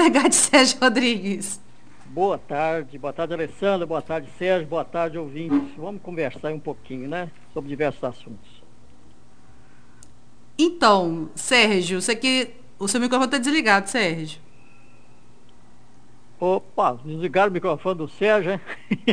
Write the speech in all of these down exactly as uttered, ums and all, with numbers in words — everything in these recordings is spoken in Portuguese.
carregar de Sérgio Rodrigues. Boa tarde, boa tarde, Alessandra, boa tarde, Sérgio, boa tarde, ouvintes. Vamos conversar um pouquinho, né, sobre diversos assuntos. Então, Sérgio, você que o seu microfone está desligado, Sérgio. Opa, desligaram o microfone do Sérgio, hein?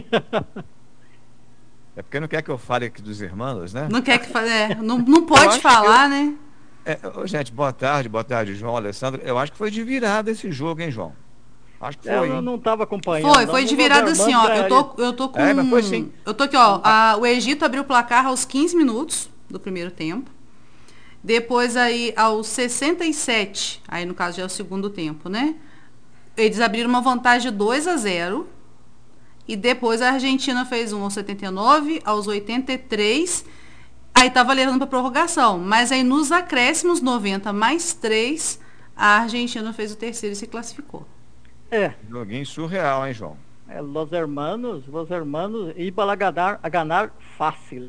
É porque não quer que eu fale aqui dos irmãos, né? Não quer que fale, é, não, não Eu pode acho que eu, falar, né? é, ô, gente, boa tarde, boa tarde, João, Alessandro. Eu acho que foi de virada esse jogo, hein, João? Acho que Eu foi, não, hein? não tava acompanhando, Foi, não. foi O de Los virada assim, Hermanos ó. Eu ganharia. tô, eu tô com. É, mas foi sim. Eu tô aqui, ó. Ah, A- o Egito abriu o placar aos quinze minutos do primeiro tempo. Depois aí aos sessenta e sete, aí no caso já é o segundo tempo, né? Eles abriram uma vantagem de dois a zero. E depois a Argentina fez um aos setenta e nove, aos oitenta e três. Aí tava levando para prorrogação. Mas aí nos acréscimos noventa mais três, a Argentina fez o terceiro e se classificou. É, joguinho surreal, hein, João? é, Los Hermanos, Los Hermanos, e para ganhar, a ganhar fácil.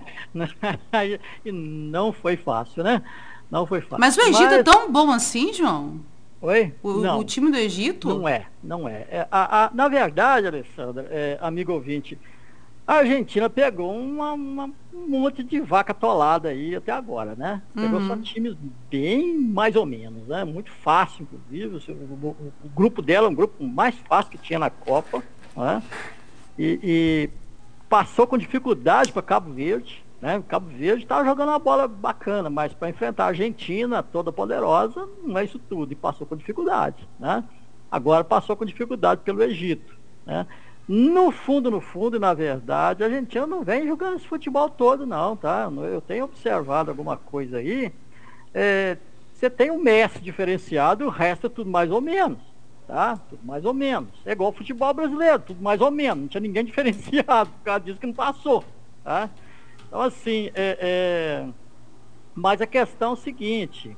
E não foi fácil, né? Não foi fácil. Mas o Egito é Mas, tão bom assim, João? oi? O, o Não. time do Egito? Não é, não é. É, a, a- na verdade, Alessandra, é, amigo ouvinte, a Argentina pegou uma, uma- um monte de vaca atolada aí até agora, né? Pegou só Uhum. times bem mais ou menos, né? Muito fácil, inclusive. O, seu- o- o- o grupo dela é um grupo mais fácil que tinha na Copa, né? E, e passou com dificuldade para Cabo Verde, né? Cabo Verde estava jogando uma bola bacana, mas para enfrentar a Argentina, toda poderosa, não é isso tudo, e passou com dificuldade, né? Agora passou com dificuldade pelo Egito, né? No fundo, no fundo, e na verdade, a Argentina não vem jogando esse futebol todo, não, tá? Eu tenho observado alguma coisa aí. É, você tem um Messi diferenciado, o resto é tudo mais ou menos, tá? Tudo mais ou menos. É igual o futebol brasileiro, tudo mais ou menos. Não tinha ninguém diferenciado, por causa disso que não passou, tá? Então, assim, é, é... mas a questão é o seguinte,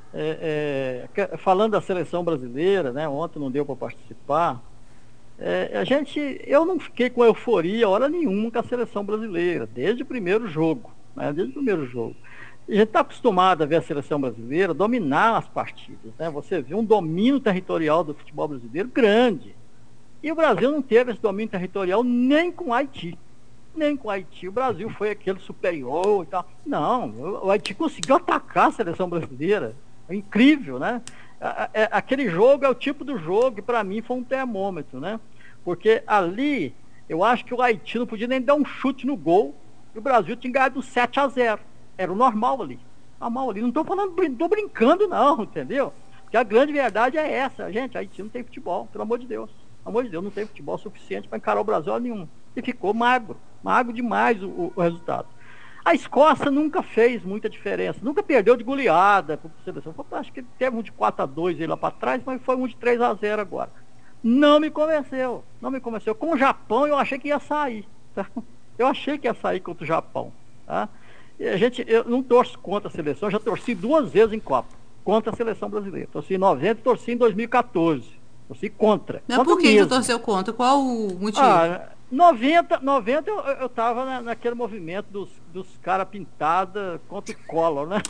é, é, falando da seleção brasileira, né? Ontem não deu para participar. É, a gente, eu não fiquei com euforia hora nenhuma com a seleção brasileira, desde o primeiro jogo, né? Desde o primeiro jogo. A gente está acostumado a ver a seleção brasileira dominar as partidas, né? Você vê um domínio territorial do futebol brasileiro grande. E o Brasil não teve esse domínio territorial nem com o Haiti. Nem com o Haiti. O Brasil foi aquele superior e tal. Não, o Haiti conseguiu atacar a seleção brasileira. É incrível, né? Aquele jogo é o tipo do jogo que para mim foi um termômetro, né? Porque ali, eu acho que o Haiti não podia nem dar um chute no gol e o Brasil tinha ganhado sete a zero. Era o normal ali. Normal ali. Não estou falando, não estou brincando não, entendeu? Porque a grande verdade é essa. Gente, a Haiti não tem futebol, pelo amor de Deus. Pelo amor de Deus, não tem futebol suficiente para encarar o Brasil a nenhum. E ficou magro. Magro demais o, o resultado. A Escócia nunca fez muita diferença, nunca perdeu de goleada para a seleção. Acho que teve um de quatro a dois aí lá para trás, mas foi um de três a zero agora. Não me convenceu, não me convenceu. Com o Japão eu achei que ia sair, tá? Eu achei que ia sair contra o Japão, tá? E a gente, eu não torço contra a seleção, eu já torci duas vezes em Copa, contra a seleção brasileira. Torci em noventa e torci em dois mil e quatorze. Torci contra. Mas contra por que você mesmo. torceu contra? Qual o motivo? Ah, noventa, noventa eu, eu tava na, naquele movimento dos, dos caras pintados contra o Collor, né?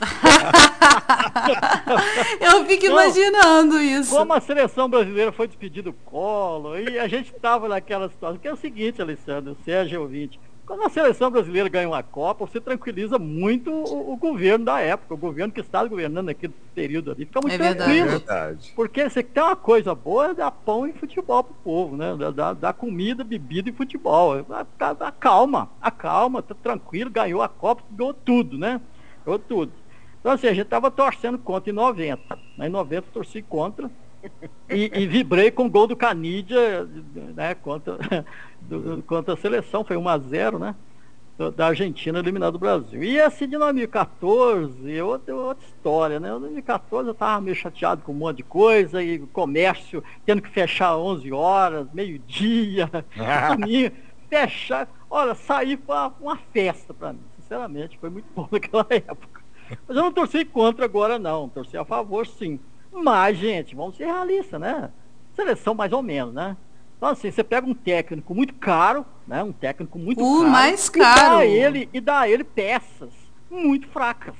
Eu fico Não, imaginando isso. como a seleção brasileira foi despedida do Collor, e a gente tava naquela situação, que é o seguinte, Alessandro, Sérgio ouvinte, quando a seleção brasileira ganha uma Copa, você tranquiliza muito o, o governo da época, o governo que estava governando naquele período ali, fica muito É verdade. tranquilo. É verdade. Porque você tem uma coisa boa, é dar pão e futebol pro povo, né? Dar, dar comida, bebida e futebol. Acalma, acalma, tá tranquilo, ganhou a Copa, ganhou tudo, né? Ganhou tudo. Então assim, a gente tava torcendo contra em noventa. Né? Em noventa eu torci contra. E, e vibrei com o gol do Canidia, né? Contra, do, contra a seleção, foi um a zero, né? Da Argentina eliminado do Brasil. E esse de dois mil e quatorze é outra, outra história, né? Em dois mil e quatorze eu estava meio chateado com um monte de coisa, e comércio tendo que fechar onze horas, meio-dia, fechar. Olha, sair foi uma, uma festa para mim, sinceramente, foi muito bom naquela época. Mas eu não torci contra agora, não, torci a favor, sim. Mas, gente, vamos ser realistas, né? Seleção mais ou menos, né? Então, assim, você pega um técnico muito caro, né? Um técnico muito O caro. mais E caro. dá a ele, e dá a ele peças muito fracas.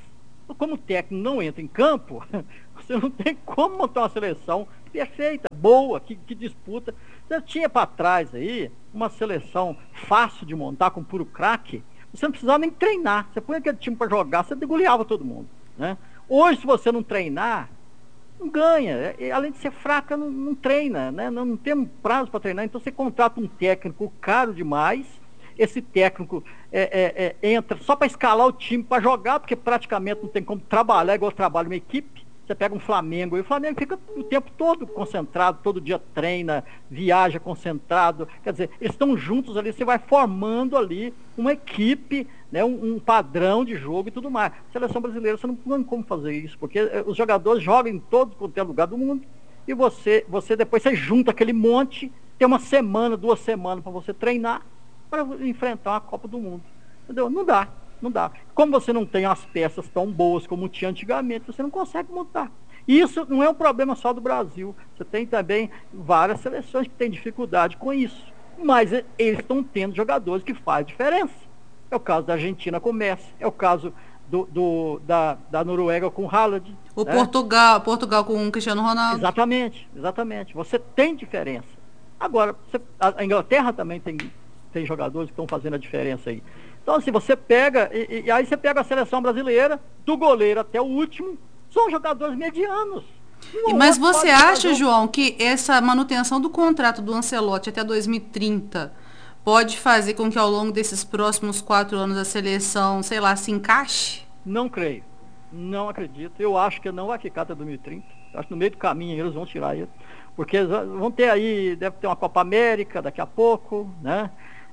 Como o técnico não entra em campo, você não tem como montar uma seleção perfeita, boa, que, que disputa. Você tinha para trás aí uma seleção fácil de montar com puro craque, você não precisava nem treinar. Você põe aquele time para jogar, você degolhava todo mundo, né? Hoje, se você não treinar, não ganha. E, além de ser fraca, não, não treina, né? Não, não tem um prazo para treinar. Então você contrata um técnico caro demais. Esse técnico é, é, é, entra só para escalar o time, para jogar, porque praticamente não tem como trabalhar igual trabalha uma equipe. Você pega um Flamengo, e o Flamengo fica o tempo todo concentrado, todo dia treina, viaja concentrado. Quer dizer, eles estão juntos ali, você vai formando ali uma equipe, né, um, um padrão de jogo e tudo mais. Seleção brasileira, você não tem como fazer isso, porque os jogadores jogam em todo qualquer lugar do mundo, e você, você depois você junta aquele monte, tem uma semana, duas semanas para você treinar, para enfrentar a Copa do Mundo. Entendeu? Não dá. Não dá. Como você não tem as peças tão boas como tinha antigamente, você não consegue montar. E isso não é um problema só do Brasil. Você tem também várias seleções que têm dificuldade com isso. Mas eles estão tendo jogadores que fazem diferença. É o caso da Argentina com o Messi, é o caso do, do, da, da Noruega com o Haaland. O né? Portugal, Portugal com o Cristiano Ronaldo. Exatamente, exatamente. Você tem diferença. Agora, você, a Inglaterra também tem, tem jogadores que estão fazendo a diferença aí. Então, assim, você pega, e, e aí você pega a seleção brasileira, do goleiro até o último, são jogadores medianos. Um Mas você acha, João, que essa manutenção do contrato do Ancelotti até dois mil e trinta pode fazer com que ao longo desses próximos quatro anos a seleção, sei lá, se encaixe? Não creio. Não acredito. Eu acho que não vai ficar até dois mil e trinta. Acho que no meio do caminho eles vão tirar ele. Porque vão ter aí, deve ter uma Copa América daqui a pouco, né?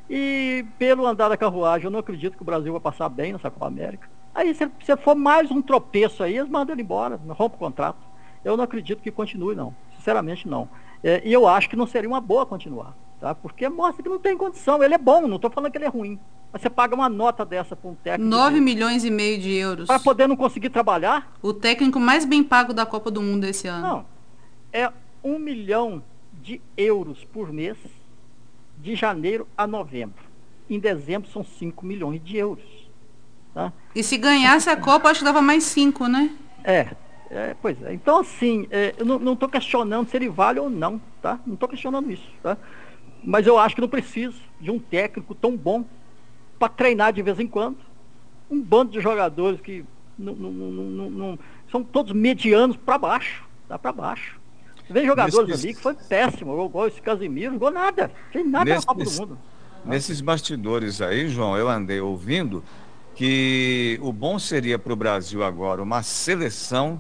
E pelo andar da carruagem, eu não acredito que o Brasil vai passar bem nessa Copa América. Aí, se, se for mais um tropeço aí, eles mandam ele embora, rompe o contrato. Eu não acredito que continue, não. Sinceramente, não. É, e eu acho que não seria uma boa continuar, tá? Porque mostra que não tem condição. Ele é bom, não estou falando que ele é ruim. Mas você paga uma nota dessa para um técnico... nove milhões e meio de euros. Para poder não conseguir trabalhar? O técnico mais bem pago da Copa do Mundo esse ano. Não. É um milhão de euros por mês, de janeiro a novembro. Em dezembro são cinco milhões de euros. Tá? E se ganhasse a Copa, acho que dava mais cinco, né? É, é pois é. Então, assim, é, eu não estou questionando se ele vale ou não, tá? Não estou questionando isso, tá? Mas eu acho que não preciso de um técnico tão bom para treinar de vez em quando. Um bando de jogadores que não, não, não, não, são todos medianos para baixo, tá? Para baixo. Vem jogadores Nesses... ali que foi péssimo, jogou esse Casimiro, jogou nada, fez nada Nesses... na Copa do Mundo. Nesses bastidores aí, João, eu andei ouvindo que o bom seria para o Brasil agora uma seleção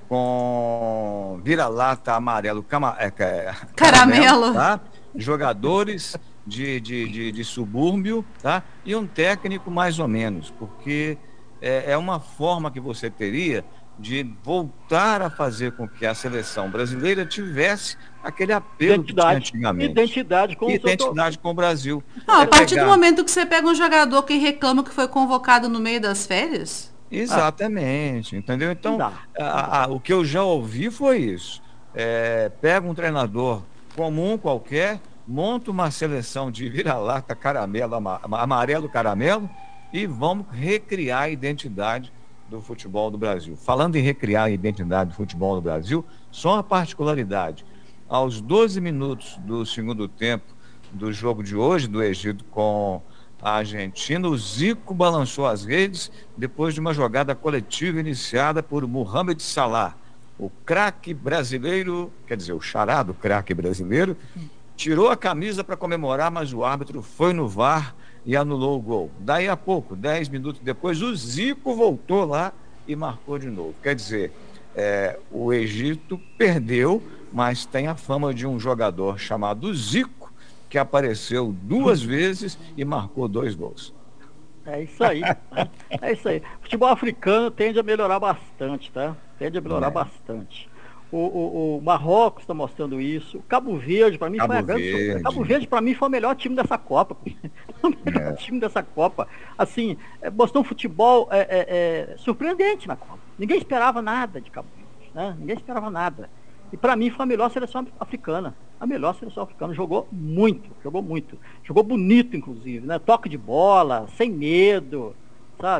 com vira-lata amarelo, cama... é, é, caramelo, caramelo tá? Jogadores de, de, de, de subúrbio, tá? E um técnico mais ou menos, porque é, é uma forma que você teria de voltar a fazer com que a seleção brasileira tivesse aquele apelo identidade, que tinha antigamente. Identidade com, identidade com o Brasil. Não, é a partir pegar... do momento que você pega um jogador que reclama que foi convocado no meio das férias... Exatamente, ah. entendeu? Então, a, a, o que eu já ouvi foi isso. É, pega um treinador comum qualquer, monta uma seleção de vira-lata caramelo, amarelo caramelo, e vamos recriar a identidade do futebol do Brasil. Falando em recriar a identidade do futebol do Brasil, só uma particularidade. Aos doze minutos do segundo tempo do jogo de hoje, do Egito com a Argentina, o Zico balançou as redes depois de uma jogada coletiva iniciada por Mohamed Salah. O craque brasileiro, quer dizer, o charado craque brasileiro, tirou a camisa para comemorar, mas o árbitro foi no V A R e anulou o gol. Daí a pouco, dez minutos depois, o Zico voltou lá e marcou de novo. Quer dizer, é, o Egito perdeu, mas tem a fama de um jogador chamado Zico, que apareceu duas vezes e marcou dois gols. É isso aí. É isso aí. O futebol africano tende a melhorar bastante, tá? Tende a melhorar é. bastante. O, o, o Marrocos está mostrando isso. O Cabo Verde, para mim, Cabo foi a grande surpresa. Cabo Verde, para mim, foi o melhor time dessa Copa. o melhor é. time dessa Copa. Assim, mostrou um futebol é, é, é, surpreendente na Copa. Ninguém esperava nada de Cabo Verde, né? Ninguém esperava nada. E para mim foi a melhor seleção africana. A melhor seleção africana. Jogou muito, jogou muito. Jogou bonito, inclusive, né? Toque de bola, sem medo, sabe?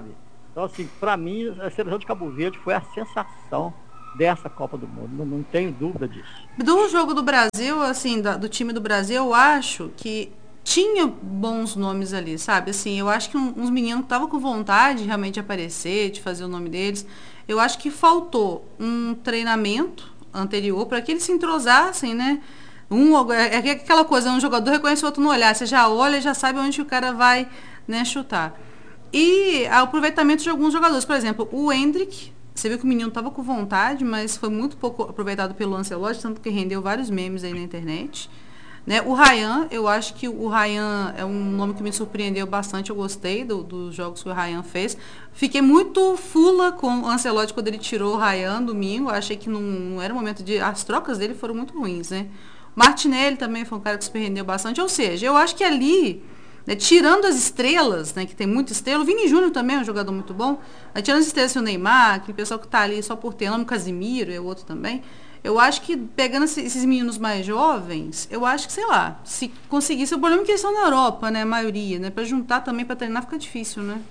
Então, assim, para mim, a seleção de Cabo Verde foi a sensação dessa Copa do Mundo, não, não tenho dúvida disso. Do jogo do Brasil, assim, do, do time do Brasil, eu acho que tinha bons nomes ali, sabe? Assim, eu acho que um, uns meninos estavam com vontade de realmente aparecer, de fazer o nome deles. Eu acho que faltou um treinamento anterior para que eles se entrosassem, né? Um, é aquela coisa, um jogador reconhece o outro no olhar, você já olha e já sabe onde o cara vai, né, chutar. E o aproveitamento de alguns jogadores, por exemplo, o Endrick, você viu que o menino estava com vontade, mas foi muito pouco aproveitado pelo Ancelotti, tanto que rendeu vários memes aí na internet. Né? O Ryan, eu acho que o Ryan é um nome que me surpreendeu bastante, eu gostei do, dos jogos que o Ryan fez. Fiquei muito fula com o Ancelotti quando ele tirou o Ryan domingo, achei que não, não era o momento de... As trocas dele foram muito ruins, né? O Martinelli também foi um cara que surpreendeu bastante, ou seja, eu acho que ali... Né, tirando as estrelas, né, que tem muita estrela, o Vini Júnior também é um jogador muito bom, né, tirando as estrelas, o Neymar, aquele pessoal que está ali só por ter nome, o Casimiro, é o outro também, eu acho que pegando esses meninos mais jovens, eu acho que, sei lá, se conseguisse, o problema é que eles estão na Europa, né, a maioria, né, para juntar também, para treinar fica difícil, né?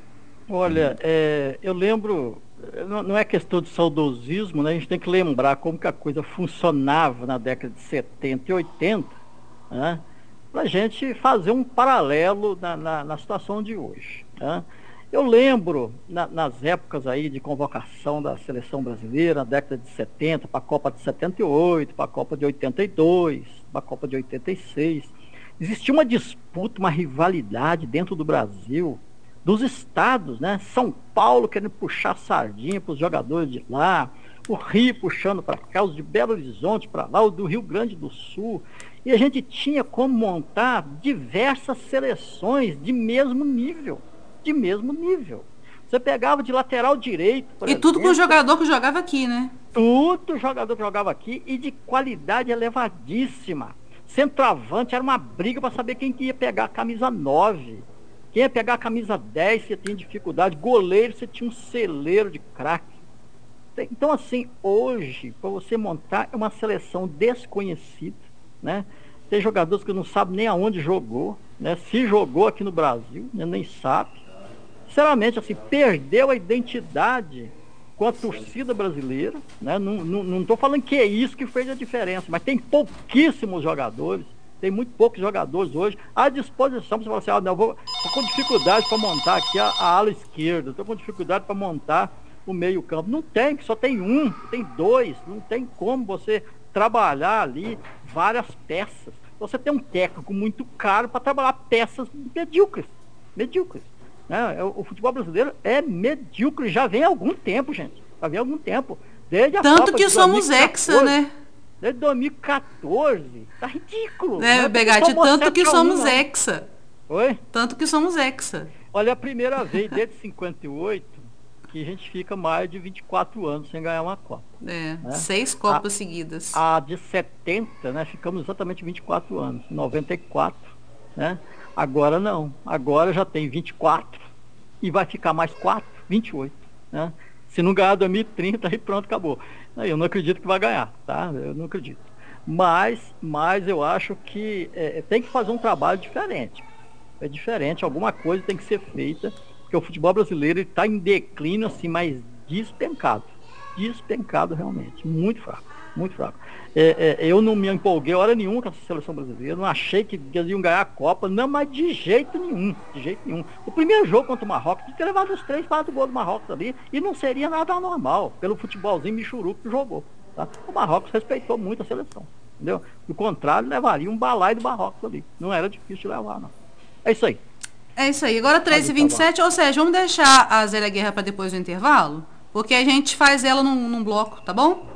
Olha, é, eu lembro, não, não é questão de saudosismo, né, a gente tem que lembrar como que a coisa funcionava na década de setenta e oitenta, né, para a gente fazer um paralelo na, na, na situação de hoje. Né? Eu lembro, na, nas épocas aí de convocação da seleção brasileira, na década de setenta, para a Copa de setenta e oito, para a Copa de oitenta e dois, para a Copa de oitenta e seis, existia uma disputa, uma rivalidade dentro do Brasil, dos estados, né? São Paulo querendo puxar a sardinha para os jogadores de lá, o Rio puxando para cá, os de Belo Horizonte para lá, o do Rio Grande do Sul. E a gente tinha como montar diversas seleções de mesmo nível. De mesmo nível. Você pegava de lateral direito, por E exemplo, tudo com o jogador que jogava aqui, né? Tudo jogador que jogava aqui e de qualidade elevadíssima. Centroavante era uma briga para saber quem que ia pegar a camisa nove. Quem ia pegar a camisa dez, você tinha dificuldade. Goleiro, você tinha um celeiro de craque. Então, assim, hoje, para você montar uma seleção desconhecida, né? Tem jogadores que não sabem nem aonde jogou, né? Se jogou aqui no Brasil, né? Nem sabe. Sinceramente, assim, perdeu a identidade com a torcida brasileira, né? Não estou falando que é isso que fez a diferença, mas tem pouquíssimos jogadores, tem muito poucos jogadores hoje à disposição. Você fala assim, ah, não, eu vou, tô com dificuldade para montar aqui a, a ala esquerda, estou com dificuldade para montar o meio campo. Não tem, só tem um, tem dois, não tem como você trabalhar ali várias peças. Você tem um técnico muito caro para trabalhar peças medíocres, medíocres. Né? O futebol brasileiro é medíocre, já vem há algum tempo, gente. Já vem há algum tempo. Desde a Tanto Copa que de somos dois mil e quatorze, hexa, né? Desde dois mil e quatorze. Tá ridículo. É, né? Begatti, tanto que somos um, hexa. Oi? Tanto que somos hexa. Olha, a primeira vez desde cinquenta e oito que a gente fica mais de vinte e quatro anos sem ganhar uma Copa. É, né? seis Copas a, seguidas. A de setenta, né? Ficamos exatamente vinte e quatro anos. noventa e quatro, né? Agora não. Agora já tem vinte e quatro e vai ficar mais quatro, vinte e oito, né? Se não ganhar dois mil e trinta, aí pronto, acabou. Eu não acredito que vai ganhar, tá? Eu não acredito. Mas, mas eu acho que é, tem que fazer um trabalho diferente. É diferente, alguma coisa tem que ser feita, porque o futebol brasileiro está em declínio, assim, mas despencado. Despencado realmente. Muito fraco, muito fraco. É, é, eu não me empolguei hora nenhuma com essa seleção brasileira, não achei que eles iam ganhar a Copa, não, mas de jeito nenhum, de jeito nenhum. O primeiro jogo contra o Marrocos, tinha que ter levado os três, quatro gols do Marrocos ali, e não seria nada anormal, pelo futebolzinho michuruco que jogou. Tá? O Marrocos respeitou muito a seleção, entendeu? Do contrário, levaria um balaio do Marrocos ali. Não era difícil de levar, não. É isso aí. É isso aí. Agora três e vinte e sete, ou seja, vamos deixar a Zélia Guerra para depois do intervalo? Porque a gente faz ela num, num bloco, tá bom?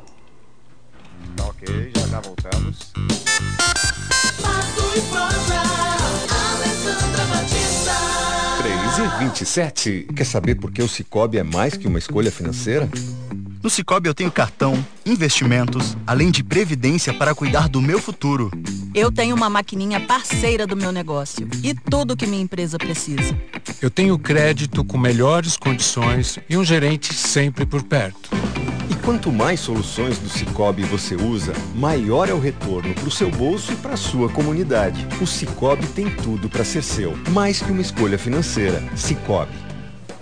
Tá ok, já já voltamos. três e vinte e sete. Quer saber por que o Sicoob é mais que uma escolha financeira? No Sicoob eu tenho cartão, investimentos, além de previdência para cuidar do meu futuro. Eu tenho uma maquininha parceira do meu negócio e tudo que minha empresa precisa. Eu tenho crédito com melhores condições e um gerente sempre por perto. E quanto mais soluções do Sicoob você usa, maior é o retorno para o seu bolso e para a sua comunidade. O Sicoob tem tudo para ser seu, mais que uma escolha financeira. Sicoob.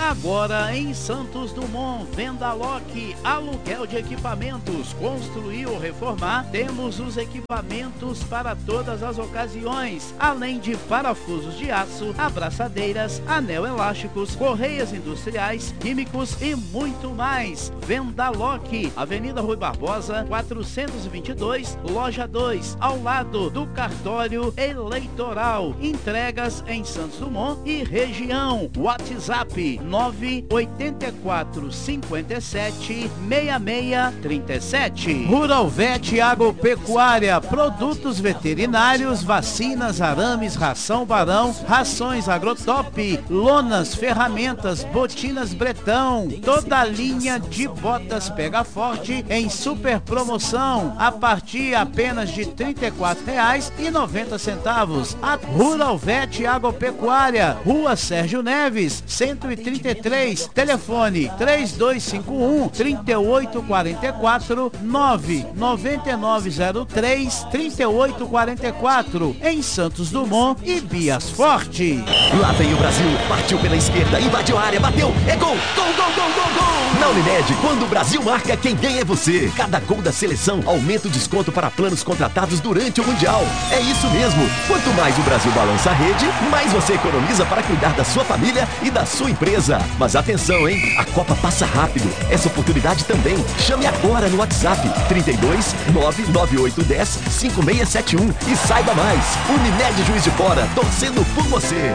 Agora em Santos Dumont, Vendaloc, aluguel de equipamentos, construir ou reformar, temos os equipamentos para todas as ocasiões, além de parafusos de aço, abraçadeiras, anel elásticos, correias industriais, químicos e muito mais. Vendaloc, Avenida Rui Barbosa, quatrocentos e vinte e dois, loja dois, ao lado do cartório eleitoral. Entregas em Santos Dumont e região. WhatsApp nove oito quatro cinco sete seis seis três sete. Rural Vet Agropecuária, produtos veterinários, vacinas, arames, ração Barão, rações Agrotop, lonas, ferramentas, botinas Bretão, toda a linha de botas Pega Forte em super promoção a partir apenas de trinta e quatro reais e noventa centavos. A Rural Vet Agropecuária, Rua Sérgio Neves, cento e trinta e três, telefone três dois cinco um, três oito quatro quatro, nove nove nove zero três, três oito quatro quatro, em Santos Dumont e Bias Forte. Lá vem o Brasil, partiu pela esquerda, invadiu a área, bateu, é gol, gol, gol, gol, gol, gol! Na Unimed, quando o Brasil marca, quem ganha é você. Cada gol da seleção aumenta o desconto para planos contratados durante o Mundial. É isso mesmo, quanto mais o Brasil balança a rede, mais você economiza para cuidar da sua família e da sua empresa. Mas atenção, hein? A Copa passa rápido. Essa oportunidade também. Chame agora no WhatsApp trinta e dois, nove nove oito um zero, cinco seis sete um e saiba mais. Unimed Juiz de Fora, torcendo por você.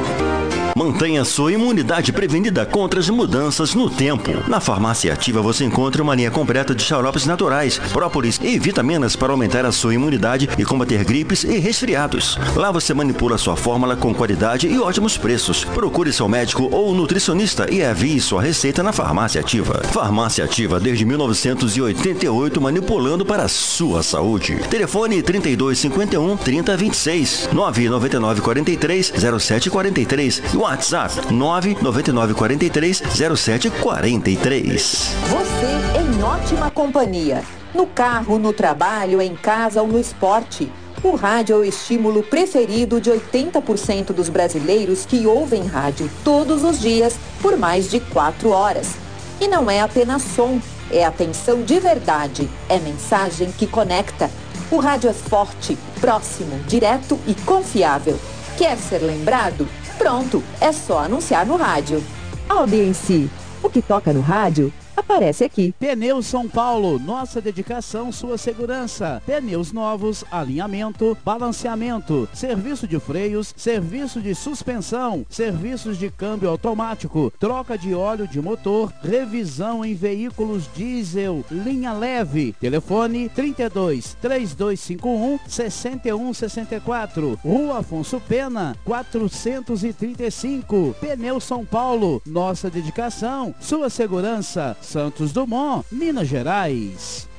Mantenha sua imunidade prevenida contra as mudanças no tempo. Na Farmácia Ativa você encontra uma linha completa de xaropes naturais, própolis e vitaminas para aumentar a sua imunidade e combater gripes e resfriados. Lá você manipula sua fórmula com qualidade e ótimos preços. Procure seu médico ou nutricionista e envie sua receita na Farmácia Ativa. Farmácia Ativa desde mil novecentos e oitenta e oito, manipulando para a sua saúde. Telefone trinta e dois cinquenta e um, trinta vinte e seis, nove nove nove quatro três, zero sete quatro três. WhatsApp nove nove nove quatro três, zero sete quatro três. Você em ótima companhia. No carro, no trabalho, em casa ou no esporte. O rádio é o estímulo preferido de oitenta por cento dos brasileiros que ouvem rádio todos os dias por mais de quatro horas. E não é apenas som, é atenção de verdade, é mensagem que conecta. O rádio é forte, próximo, direto e confiável. Quer ser lembrado? Pronto, é só anunciar no rádio. Audiência, o que toca no rádio aparece aqui. Pneus São Paulo, nossa dedicação, sua segurança. Pneus novos, alinhamento, balanceamento, serviço de freios, serviço de suspensão, serviços de câmbio automático, troca de óleo de motor, revisão em veículos diesel, linha leve. Telefone trinta e dois, três dois cinco um, seis um seis quatro, Rua Afonso Pena, quatrocentos e trinta e cinco. Pneus São Paulo, nossa dedicação, sua segurança. Santos Dumont, Minas Gerais.